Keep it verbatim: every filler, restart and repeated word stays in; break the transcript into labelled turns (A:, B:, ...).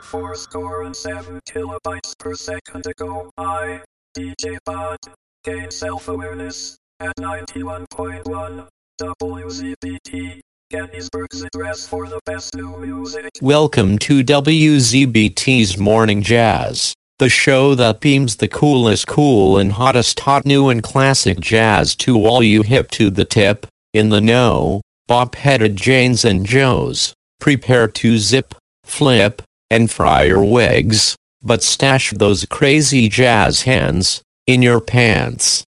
A: four score and seven kilobytes per second ago. I, D J Bod, gain self-awareness at ninety-one point one W Z B T. Gettysburg's address for the best new music.
B: Welcome to W Z B T's Morning Jazz, the show that beams the coolest cool and hottest hot new and classic jazz to all you hip to the tip, in the know, bop-headed Janes and Joes. Prepare to zip, flip, and fry your wigs, but stash those crazy jazz hands in your pants.